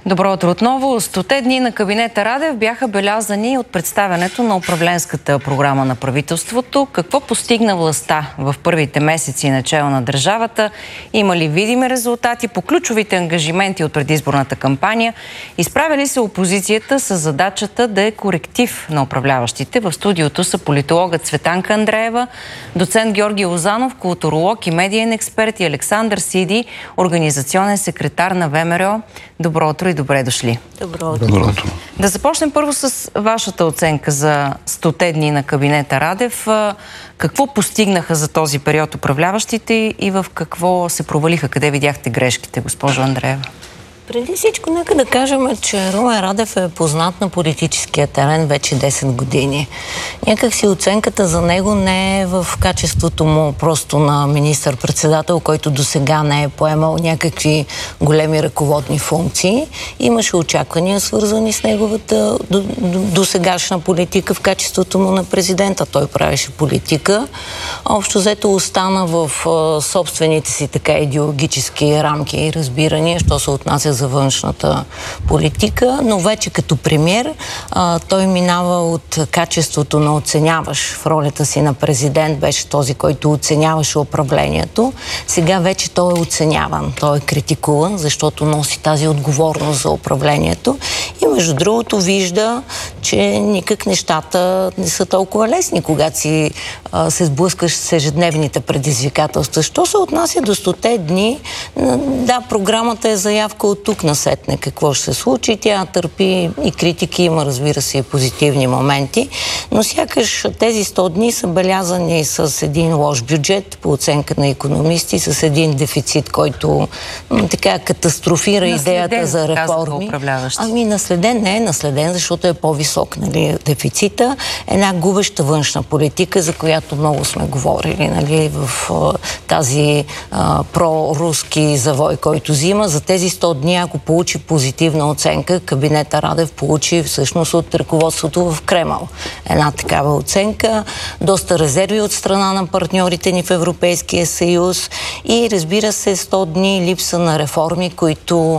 Добро утро отново. 100 дни на кабинета Радев бяха белязани от представянето на управленската програма на правителството. Какво постигна властта в първите месеци начало на държавата? Има ли видими резултати по ключовите ангажименти от предизборната кампания? Изправя ли се опозицията с задачата да е коректив на управляващите? В студиото са политологът Цветанка Андреева, доцент Георги Лозанов, културолог и медиен експерт, и Александър Сиди, организационен секретар на ВМРО. Добро утро и добре дошли. Добро утро. Да започнем първо с вашата оценка за 100 дни на кабинета Радев. Какво постигнаха за този период управляващите и в какво се провалиха? Къде видяхте грешките, госпожо Андреева? Преди всичко, нека да кажем, че Румен Радев е познат на политическия терен вече 10 години. Някак си оценката за него не е в качеството му просто на министър-председател, който досега не е поемал някакви големи ръководни функции. Имаше очаквания, свързани с неговата досегашна политика в качеството му на президента. Той правеше политика. Общо взето остана в собствените си така идеологически рамки и разбирания, що се отнася за външната политика, но вече като премиер той минава от качеството на оценяваш в ролята си на президент, беше този, който оценяваше управлението. Сега вече той е оценяван, той е критикуван, защото носи тази отговорност за управлението и между другото вижда, че никак нещата не са толкова лесни, когато си се сблъскаш с ежедневните предизвикателства. Що се отнася до 100 дни, да, програмата е заявка от тук насетне какво ще се случи. Тя търпи и критики, има, разбира се, и позитивни моменти, но сякаш тези 100 дни са белязани с един лош бюджет по оценка на икономисти, с един дефицит, който така катастрофира идеята за реформи. Ами наследен не е наследен, защото е по-висок, нали, дефицита. Една губеща външна политика, за която много сме говорили, нали, в тази проруски завой, който взима. За тези 100 дни, ако получи позитивна оценка, кабинета Радев получи всъщност от ръководството в Кремъл една такава оценка, доста резерви от страна на партньорите ни в Европейския съюз и разбира се 100 дни липса на реформи, които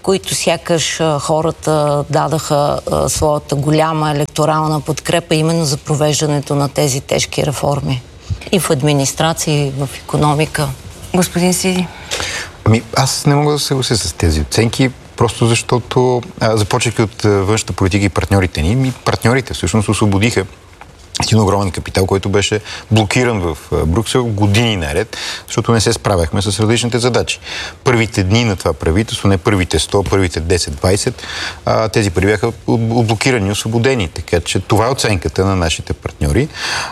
сякаш хората дадаха своята голяма електорална подкрепа именно за провеждането на тези тежки реформи. И в администрация, и в икономика. Господин Сиди. Аз не мога да се съглася с тези оценки, просто защото, започвайки от външната политика и партньорите ни, партньорите всъщност освободиха един огромен капитал, който беше блокиран в Брюксел години наред, защото не се справяхме с различните задачи. Първите дни на това правителство, не първите 100, първите 10-20, тези пари бяха блокирани, освободени. Така че това е оценката на нашите партньори.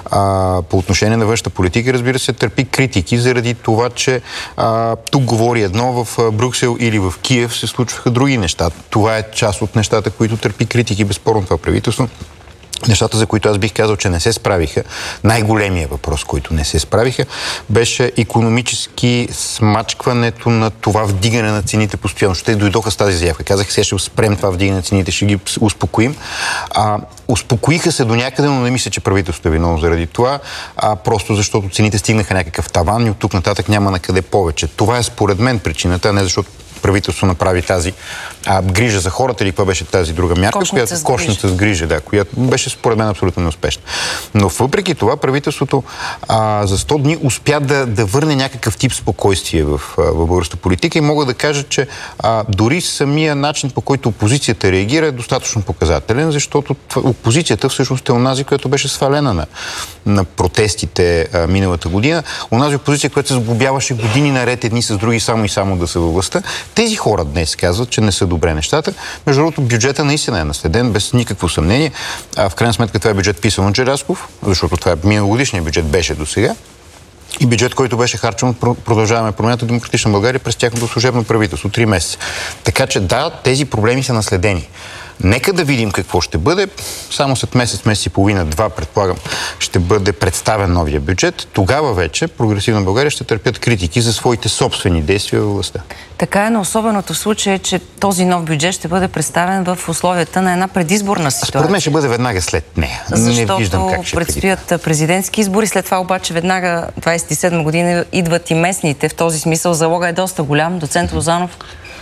По отношение на външната политика, разбира се, търпи критики заради това, че тук говори едно, в Брюксел или в Киев се случваха други неща. Това е част от нещата, които търпи критики, безспорно това правителство. Нещата, за които аз бих казал, че не се справиха, най-големия въпрос, който не се справиха, беше икономически смачкването на това вдигане на цените постоянно. Ще дойдоха с тази заявка. Казах, сега ще спрем това вдигане на цените, ще ги успокоим. Успокоиха се до някъде, но не мисля, че правителството е виновно заради това, просто защото цените стигнаха някакъв таван и от тук нататък няма на къде повече. Това е според мен причината, не защото правителство направи тази грижа за хората или каква беше тази друга мярка, кошница с грижа, да, която беше според мен абсолютно неуспешна. Но въпреки това правителството за 100 дни успя да върне някакъв тип спокойствие в българската политика и мога да кажа, че дори самия начин, по който опозицията реагира, е достатъчно показателен, защото опозицията всъщност е онази, която беше свалена на протестите миналата година. Онази опозиция, която се сглобяваше години наред едни с други само и само да са във властта. Тези хора днес казват, че не са добре нещата. Между другото, бюджета наистина е наследен, без никакво съмнение. В крайна сметка това е бюджет писан от Желязков, защото това е миналогодишният бюджет беше до сега. И бюджет, който беше харчен от Продължаваме промяната Демократична България през тяхното служебно правителство 3 месеца. Така че да, тези проблеми са наследени. Нека да видим какво ще бъде. Само след месец и половина, 2, предполагам, ще бъде представен новия бюджет. Тогава вече Прогресивна България ще търпят критики за своите собствени действия във властта. Така е, но особеното в случая е, че този нов бюджет ще бъде представен в условията на една предизборна ситуация. Според мен ще бъде веднага след нея. Защото не виждам как ще предстоят президентски избори, след това обаче веднага 27 година идват и местните. В този смисъл залога е доста голям. Доцент Лозанов.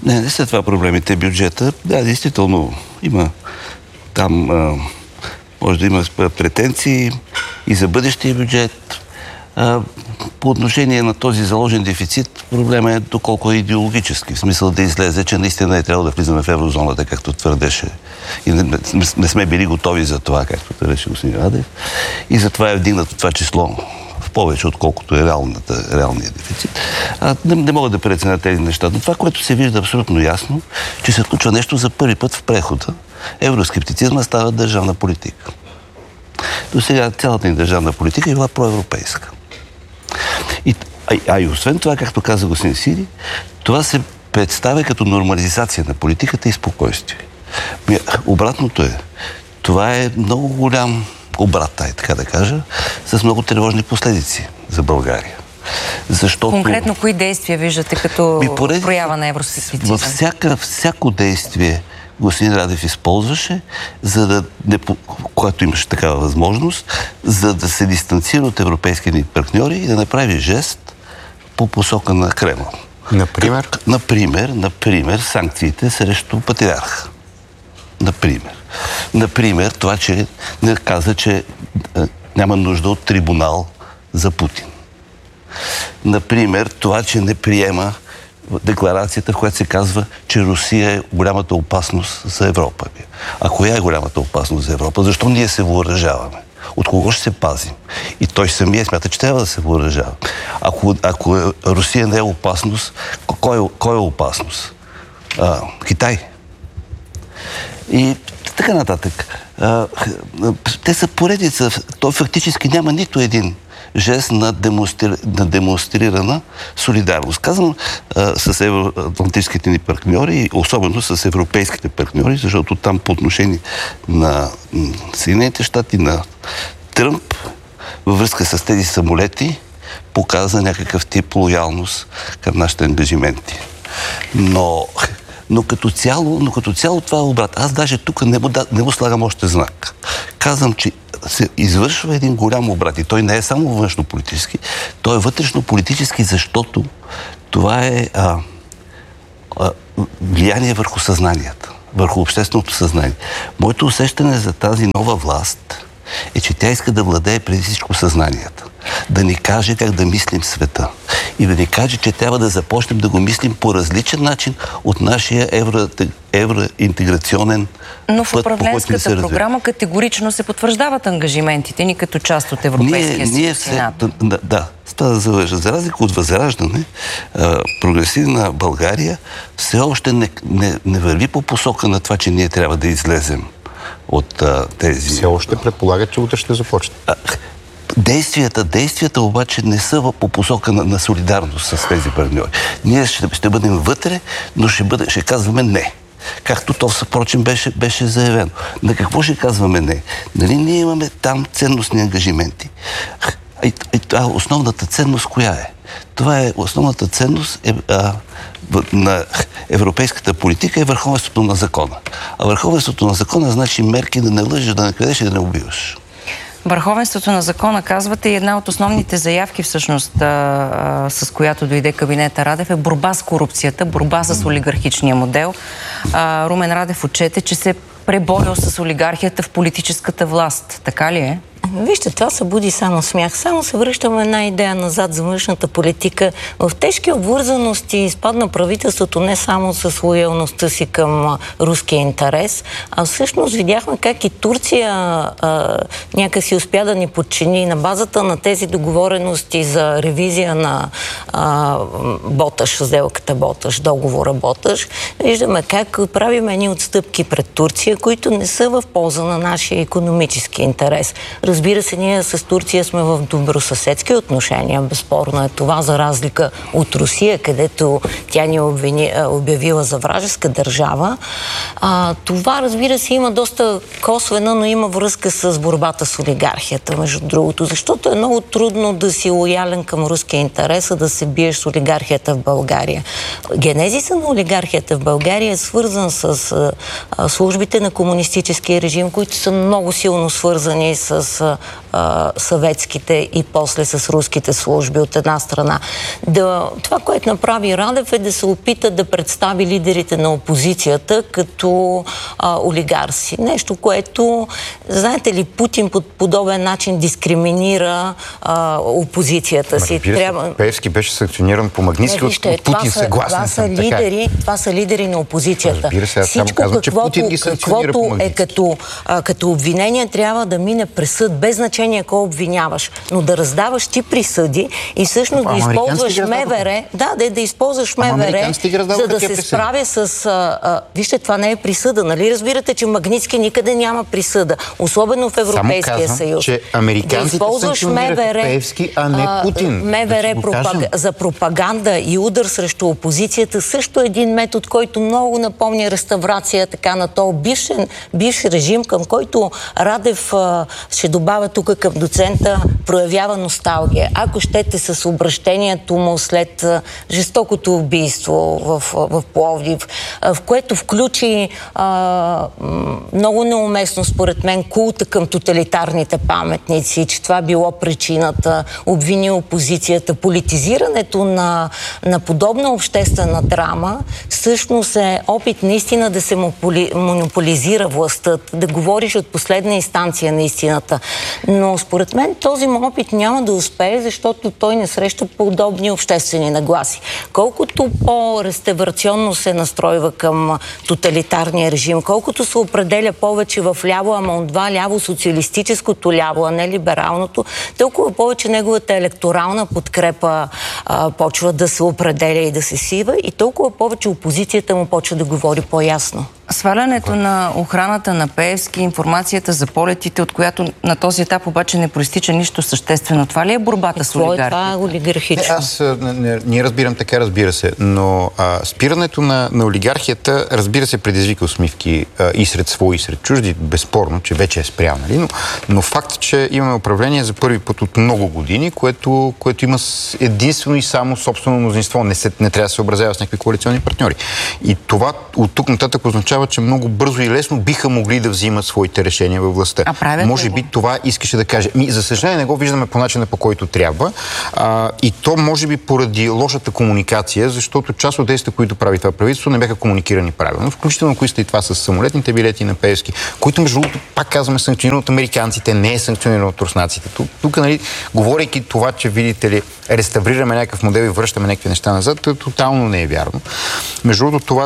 Не са това проблемите. Бюджета, да, действително има там, може да има претенции и за бъдещия бюджет. По отношение на този заложен дефицит, проблема е доколко е идеологически. В смисъл да излезе, че наистина е трябвало да влизаме в еврозоната, както твърдеше. И не сме били готови за това, както твърдеше господин Радев. И затова е вдигнато това число в повече, отколкото е реалният дефицит. Не мога да преценя тези неща. Но това, което се вижда абсолютно ясно, че се случва нещо за първи път в прехода. Евроскептицизма става държавна политика. До сега цялата ни държавна политика е била проевропейска. И освен това, както каза господин Сири, това се представя като нормализация на политиката и спокойствие. Обратното е. Това е много голям обрат, така да кажа, с много тревожни последици за България. Защото... Конкретно, кои действия виждате като проява на евроскептицизъм? Всяко действие господин Радев използваше, за да когато имаше такава възможност, за да се дистанцира от европейските ни партньори и да направи жест по посока на Кремъл. Например? Например, санкциите срещу патриарха. Например, това, че не каза, че няма нужда от трибунал за Путин. Например, това, че не приема декларацията, в която се казва, че Русия е голямата опасност за Европа. А коя е голямата опасност за Европа? Защо ние се въоръжаваме? От кого ще се пазим? И той самия смята, че трябва да се въоръжава. Ако Русия не е опасност, кой е опасност? Китай. И така нататък. Те са поредица. Той фактически няма нито един жест на демонстрирана солидарност. Казвам с евроатлантическите ни партньори, особено с европейските партньори, защото там по отношение на Съединените щати, на Тръмп, във връзка с тези самолети, показа някакъв тип лоялност към нашите ангажименти. Но като цяло това е обрат. Аз даже тук не му слагам още знак. Казвам, че се извършва един голям обрат. И той не е само външно-политически, той е вътрешно-политически, защото това е влияние върху съзнанията, върху общественото съзнание. Моето усещане за тази нова власт е, че тя иска да владее преди всичко съзнанията. Да ни каже как да мислим света. И да ни каже, че трябва да започнем да го мислим по различен начин от нашия евроинтеграционен път. Но в управленската програма категорично се потвърждават ангажиментите ни като част от Европейския съюз и НАТО. Да, с това да завържа. За разлика от Възраждане, прогресивна България все още не върви по посока на това, че ние трябва да излезем от тези... Все още предполагат, че утре ще започне. Действията обаче не са по посока на солидарност с тези партньори. Ние ще бъдем вътре, но ще казваме не. Както то, впрочем, беше заявено. На какво ще казваме не? Нали ние имаме там ценностни ангажименти. Основната ценност коя е? Основната ценност на европейската политика е върховенството на закона. А върховенството на закона значи мерки да не лъжеш, да не крадеш и да не убиваш. Върховенството на закона, казвате, и една от основните заявки, всъщност, с която дойде кабинета Радев, е борба с корупцията, борба с олигархичния модел. Румен Радев отчете, че се преборил с олигархията в политическата власт. Така ли е? Вижте, това събуди само смях. Само се връщаме една идея назад за външната политика. В тежки обвързаности изпадна правителството не само с лоялността си към руския интерес, а всъщност видяхме как и Турция някакси успя да ни подчини на базата на тези договорености за ревизия на Боташ, сделката Боташ, договора Боташ. Виждаме как правим едни отстъпки пред Турция, които не са в полза на нашия икономически интерес. Разбира се, ние с Турция сме в добросъседски отношения. Безспорно е това, за разлика от Русия, където тя ни обявила за вражеска държава. Това, разбира се, има доста косвена, но има връзка с борбата с олигархията, между другото. Защото е много трудно да си лоялен към руския интерес, а да се биеш с олигархията в България. Генезиса на олигархията в България е свързан с службите на комунистическия режим, които са много силно свързани с съветските и после с руските служби от една страна. Това, което направи Радев, е да се опита да представи лидерите на опозицията като олигарси. Нещо, което, знаете ли, Путин по подобен начин дискриминира опозицията си. Пеевски беше санкциониран по Магнитски от Путин, съгласен съм. Това са лидери на опозицията. Разбира се, аз само казвам, че Путин ги санкционира по Магнитски. Като обвинение трябва да мине през съд, без значение кой обвиняваш, но да раздаваш ти присъди и всъщност да използваш МВР, да използваш МВР, за да се справя с... Вижте, това не е присъда, нали разбирате, че Магнитски никъде няма присъда, особено в Европейския съюз. Че американците санкционираха Пеевски, а не Путин. МВР за пропаганда и удар срещу опозицията също е един метод, който много напомня реставрация така на този бивш режим, към който Радев, ще добавя тук към доцента, проявява носталгия. Ако щете с обращението му след жестокото убийство в Пловдив, в което включи много неуместно според мен култа към тоталитарните паметници, че това било причината, обвини опозицията. Политизирането на подобна обществена драма всъщност е опит наистина да се монополизира властта, да говориш от последна инстанция на истината. Но според мен този опит няма да успее, защото той не среща подобни обществени нагласи. Колкото по-реставрационно се настройва към тоталитарния режим, колкото се определя повече в ляво, ама отва ляво социалистическото ляво, а не либералното, толкова повече неговата електорална подкрепа почва да се определя и да се сива и толкова повече опозицията му почва да говори по-ясно. Свалянето на охраната на Пеевски, информацията за полетите, от която на този етап обаче не проистича нищо съществено. Това ли е борбата с олигархите? Това е олигархично. Ние разбирам така, разбира се, но спирането на олигархията, разбира се, предизвика усмивки и сред свои, и сред чужди, безспорно, че вече е спрял, нали? Но факт, че имаме управление за първи път от много години, което има единствено и само собствено мнозинство. Не трябва да се съобразява с някакви коалиционни партньори. И това от тук нататък означава, че много бързо и лесно биха могли да взимат своите решения във властта. Може би това искаше да каже. За съжаление не го виждаме по начина, по който трябва. И то може би поради лошата комуникация, защото част от действията, които прави това правителство, не бяха комуникирани правилно. Включително кои сте и това с самолетните билети на Пеевски, които между другото, пак казваме, санкционирано от американците, не е санкционирано от руснаците. Тук, нали, говорейки това, че видите ли, реставрираме някакъв модел и връщаме някакви неща назад, тотално не е вярно. Между другото, това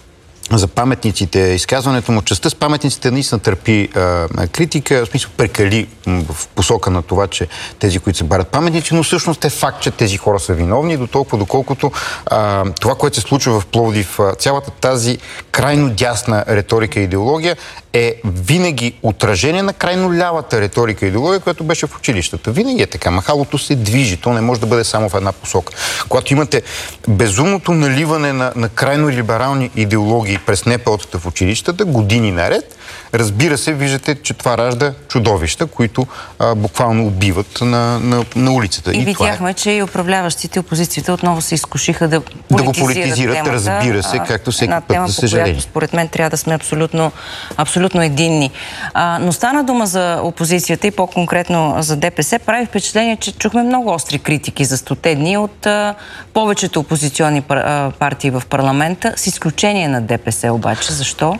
за паметниците, изказването му, частта с паметниците наистина търпи критика, в смисъл прекали в посока на това, че тези, които се барят паметници, но всъщност е факт, че тези хора са виновни, до толкова доколкото това, което се случва в Пловдив, цялата тази крайно дясна риторика и идеология е винаги отражение на крайно лявата риторика и идеология, която беше в училищата. Винаги е така. Махалото се движи. То не може да бъде само в една посока. Когато имате безумното наливане на крайно либерални идеологии през НПО-тата в училищата, години наред, разбира се, виждате, че това ражда чудовища, които буквално убиват на улицата. И видяхме, че и управляващите, опозицията отново се изкушиха да го политизират, темата, разбира се, както всеки път, за съжаление. Според мен трябва да сме абсолютно единни. Но стана дума за опозицията и по-конкретно за ДПС. Прави впечатление, че чухме много остри критики за 100 дни от повечето опозиционни партии в парламента, с изключение на ДПС обаче. Защо?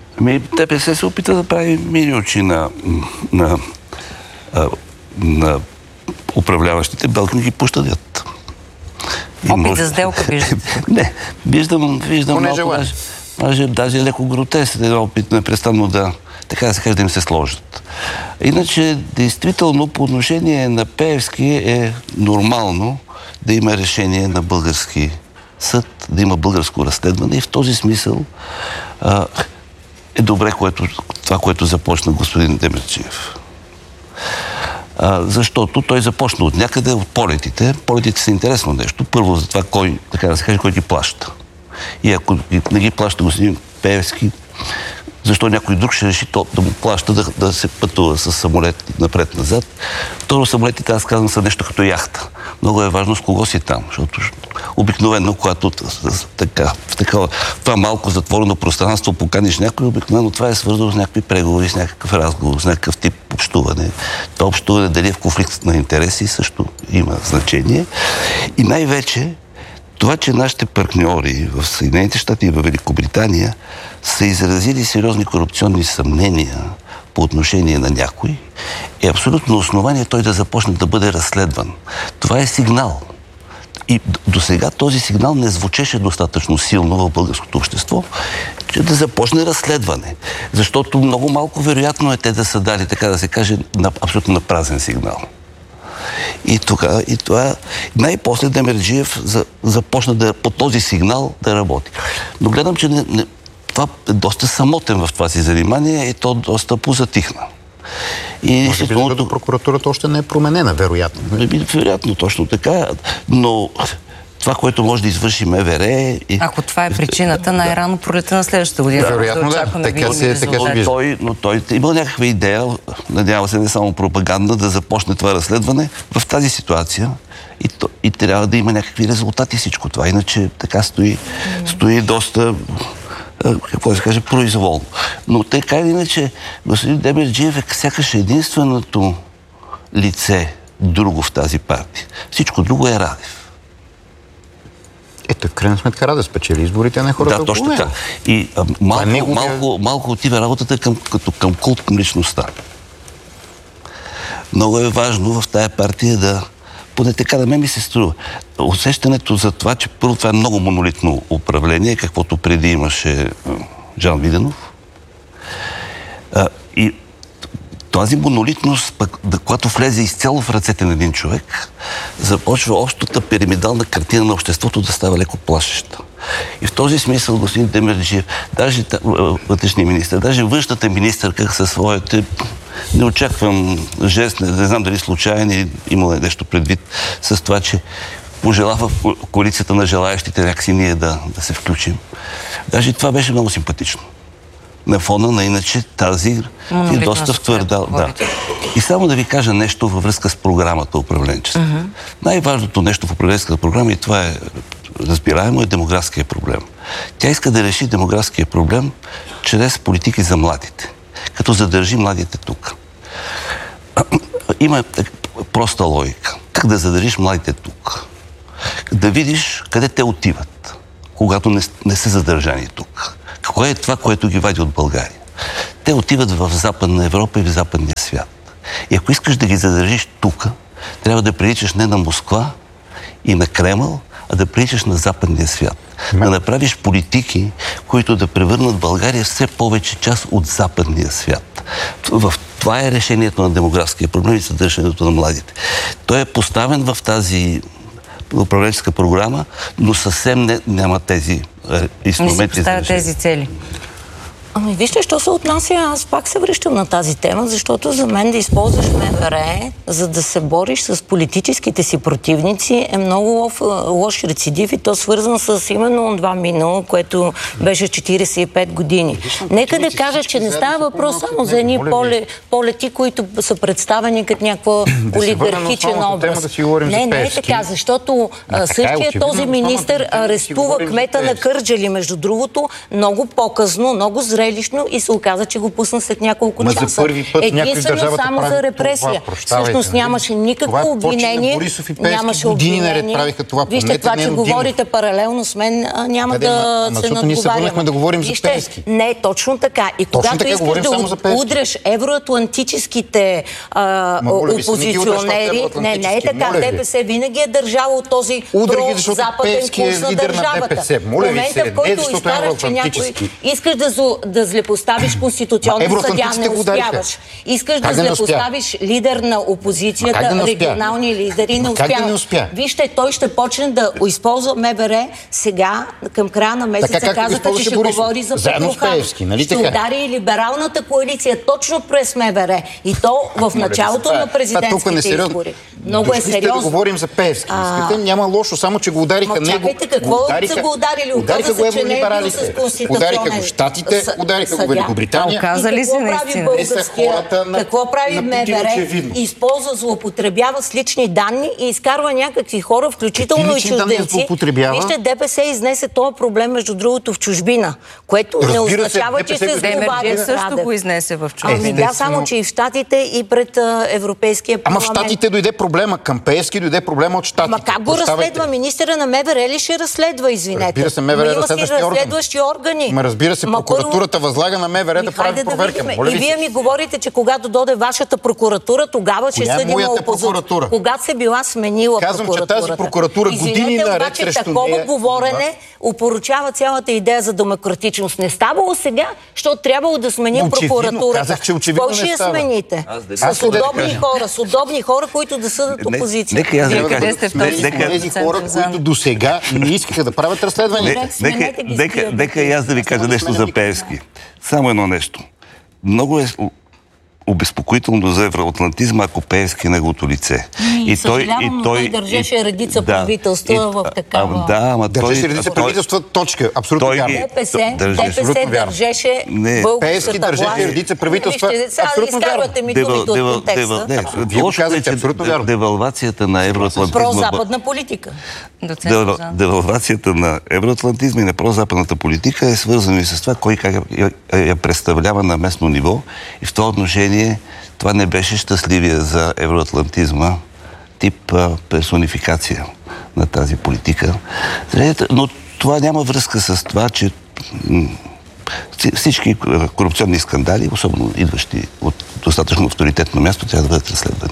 ДПС се опита да прави мили очи на управляващите, белки ги пощадят. Опит за сделка виждате? Не, виждам малко, даже леко гротесен опит непрестанно така да се каже, да им се сложат. Иначе, действително, по отношение на Пеевски е нормално да има решение на български съд, да има българско разследване и в този смисъл е добре това, което започна господин Демерджиев. Защото той започна от някъде, от полетите. Полетите са интересно нещо. Първо за това кой, така да се каже, кой ги плаща. И ако не ги плаща господин Пеевски, защо някой друг ще реши да му плаща да се пътува с самолет напред-назад. Второ, самолетите, аз казвам, са нещо като яхта. Много е важно с кого си там, защото Обикновено, когато в това малко затворено пространство поканиш някой, обикновено това е свързано с някакви преговори, с някакъв разговор, с някакъв тип общуване. Това общуване дали е в конфликт на интереси също има значение. И най-вече това, че нашите партньори в Съединените щати и в Великобритания са изразили сериозни корупционни съмнения по отношение на някой, е абсолютно основание той да започне да бъде разследван. Това е сигнал. И до сега този сигнал не звучеше достатъчно силно в българското общество, че да започне разследване. Защото много малко вероятно е те да са дали, така да се каже, абсолютно на празен сигнал. И това най-после Демерджиев започна по този сигнал да работи. Но гледам, че това е доста самотен в това си занимание и то доста позатихна. Може би, защото прокуратурата още не е променена, вероятно. Вероятно, точно така. Но това, което може да извърши МВР... Ако това е причината, най-рано пролета на следващата година. Вероятно, да. Така се вижда. Но той има някаква идея, надява се не само пропаганда, да започне това разследване в тази ситуация и трябва да има някакви резултати всичко това. Иначе така стои доста... какво да се каже, произволно. Но така или иначе, господин Демерджиев е сякаш единственото лице друго в тази партия. Всичко друго е Радев. Ето, в крайна сметка Радев спечели изборите, не хората. Да, точно така. И малко отива работата към култ към личността. Много е важно в тая партия да... Поне така да ми се струва. Усещането за това, че първо това е много монолитно управление, каквото преди имаше Жан Виденов. И тази монолитност, когато влезе изцяло в ръцете на един човек, започва общата пирамидална картина на обществото да става леко плашеща. И в този смисъл господин Демерджиев, даже вътрешния министър, даже външната министърка със своите... Не очаквам жест, не знам дали случайно или имало нещо предвид с това, че пожелава в коалицията на желаящите някакси ние да се включим. Даже това беше много симпатично. На фона на иначе тази е доста твърда. Да. И само да ви кажа нещо във връзка с програмата управленчество. Най-важното нещо в управленската програма, и това е разбираемо, е демографския проблем. Тя иска да реши демографския проблем чрез политики за младите, като задържи младите тук. Има проста логика. Как да задържиш младите тук? Да видиш къде те отиват, когато не са задържани тук. Какво е това, което ги вади от България? Те отиват в Западна Европа и в западния свят. И ако искаш да ги задържиш тук, трябва да приличаш не на Москва и на Кремъл, а да приличаш на западния свят. Да направиш политики, които да превърнат България все повече част от западния свят. Това е решението на демографския проблем и съдържането на младите. Той е поставен в тази управленческа програма, но съвсем няма тези инструменти. Не си поставя тези цели. Ами вижте, що се отнася, аз пак се връщам на тази тема, защото за мен да използваш МВР, за да се бориш с политическите си противници, е много лош рецидив и то свързан с именно това минало, което беше 45 години. Нека да кажа, че не става въпрос само за едни полети, които са представени като някаква олигархичен образ. Не е така, защото същия този министър арестува кмета на Кърджали, между другото, много по-късно, много зрелищно и се оказа, че го пусна след няколко часа. Единствено само за репресия. Всъщност нямаше никакво обвинение. Нямаше обвинение. Вижте, това, че говорите паралелно с мен, няма да се надговаряме. Ние се върнахме да говорим за Пеевски. Не, точно така. И когато искаш да удреш евроатлантическите опозиционери, не е така. ДПС винаги е държало този прозападен курс на държавата. В момента, в който изкараш, че някой искаш да злепоставиш конституционно съдия, не успяваш. Искаш да злепоставиш лидер на опозицията, регионални лидери, не успяваш. Вижте, той ще почне да използва МВР сега, към края на месеца казаха, че ще говори за Петруханов. Ще удари либералната коалиция точно през МВР. И то в началото на президентските избори. Много е сериозно. Да говорим за Пеевски. Искате, няма лошо, само че го удариха него. Чакайте, какво са го ударили? Удариха го евролибералите. Удариха го Щатите, удариха го Великобритания. Оказали се наистина. Какво прави МВР? Използва, злоупотребява с лични данни и изкарва някакви хора, включително и чужденци. Вижте, ДПС изнесе този проблем, между другото, в чужбина, което не означава, че се сговаря с Радев. Също го изнесе в чужбина. Да, само че и в Щатите, и пред Европейския парламент. Ама в Щатите дойде проблема. Към Пеевски дойде проблема от Щатите. Ма как го разследва? Министъра на МВР ли ще разследва, извинете? Разбира се, МВР разследващи органи. Ма разбира се, прокуратурата възлага на МВР да прави проверка. И вие ми говорите, че когато доде вашата прокуратура, тогава ще съдим опозицията. Когато се била сменила прокуратурата. Казвам, че тази прокуратура години наред срещу такова говорене опоручава цялата идея за демократичност. Не ставало сега, защото трябвало да сменим прокуратурата. Казах, че очевидно не става. Кой ще я смените? С удобни хора, които да съдат опозиция. Нека аз да кажа. Тези хора, които до сега не искаха да правят разследвания. Нека и аз да ви кажа нещо за Пеевски. Само едно нещо. Много е обезпокоително за евроатлантизма, ако Пеевски е неговото лице. Той държеше редица правителства в такава... Държеше редица правителства, точка. Абсолютно вярно. ДПС държеше Пеевски държеше редица правителства. Абсолютно вярно. Девалвацията на евроатлантизма... Прозападна политика. Девалвацията на евроатлантизма и на прозападната политика е свързана и с това, кой как я представлява на местно ниво. И в това отношение това не беше щастливия за евроатлантизма тип персонификация на тази политика. Но това няма връзка с това, че всички корупционни скандали, особено идващи от достатъчно авторитетно място, трябва да бъдат разследвани.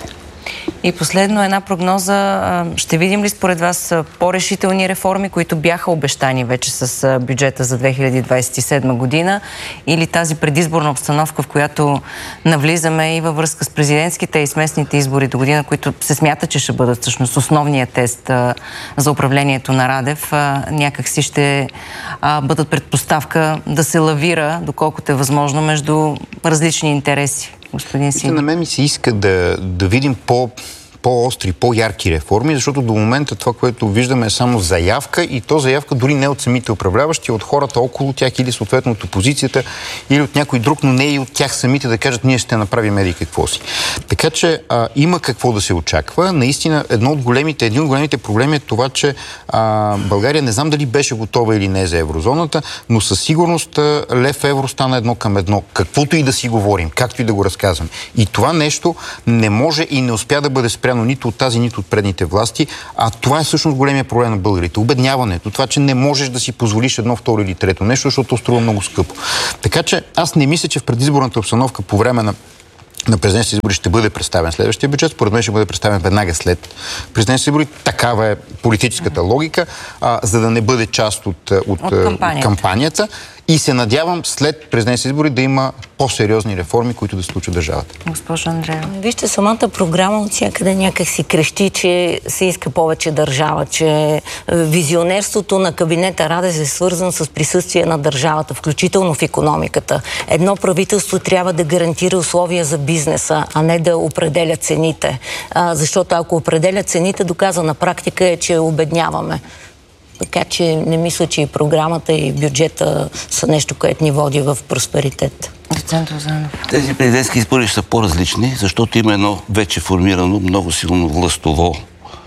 И последно една прогноза. Ще видим ли според вас по-решителни реформи, които бяха обещани вече с бюджета за 2027 година, или тази предизборна обстановка, в която навлизаме и във връзка с президентските и с местните избори до година, които се смята, че ще бъдат всъщност основният тест за управлението на Радев, някакси ще бъдат предпоставка да се лавира, доколкото е възможно, между различни интереси. Господин Симов. На мен ми се иска да видим по-остри, по-ярки реформи, защото до момента това, което виждаме, е само заявка, и то заявка дори не от самите управляващи, от хората около тях или съответно от опозицията, или от някой друг, но не и от тях самите да кажат, ние ще направим еди какво си. Така че има какво да се очаква. Наистина, един от големите проблеми е това, че България не знам дали беше готова или не за еврозоната, но със сигурност лев-евро стана 1:1. Каквото и да си говорим, както и да го разказвам. И това нещо не може и не успя да бъде спряно нито от тази, нито от предните власти, а това е всъщност големия проблем на българите. Обедняването, това, че не можеш да си позволиш едно, второ или трето нещо, защото струва много скъпо. Така че аз не мисля, че в предизборната обстановка по време на президентските избори ще бъде представен следващия бюджет. Според мен ще бъде представен веднага след президентските избори. Такава е политическата логика, за да не бъде част от кампанията. И се надявам след президентските избори да има по-сериозни реформи, които да случат държавата. Госпожа Андреева. Вижте, самата програма от всякъде някак си крещи, че се иска повече държава, че визионерството на кабинета Радев е свързан с присъствие на държавата, включително в икономиката. Едно правителство трябва да гарантира условия за бизнеса, а не да определя цените. Защото ако определя цените, доказана практика е, че обедняваме. Така че не мисля, че и програмата, и бюджета са нещо, което ни води в просперитет. Тези президентски избори са по-различни, защото има едно вече формирано много силно властово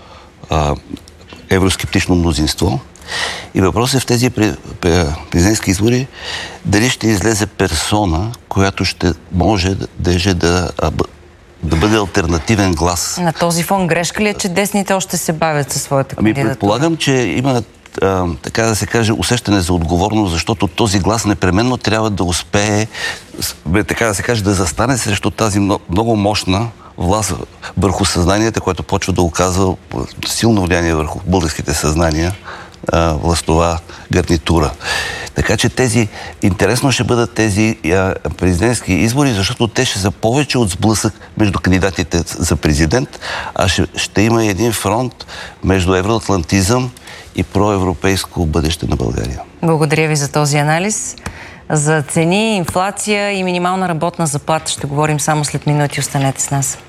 евроскептично мнозинство. И въпросът е в тези президентски избори дали ще излезе персона, която ще може да бъде алтернативен глас. На този фон грешка ли е, че десните още се бавят със своята кандидатура? Предполагам, че има така да се каже, усещане за отговорност, защото този глас непременно трябва да успее, така да се каже, да застане срещу тази много мощна власт върху съзнанията, което почва да оказва силно влияние върху българските съзнания, властова гарнитура. Така че интересно ще бъдат тези президентски избори, защото те ще са повече от сблъсък между кандидатите за президент, а ще има един фронт между евроатлантизъм и проевропейско бъдеще на България. Благодаря ви за този анализ. За цени, инфлация и минимална работна заплата ще говорим само след минути. Останете с нас.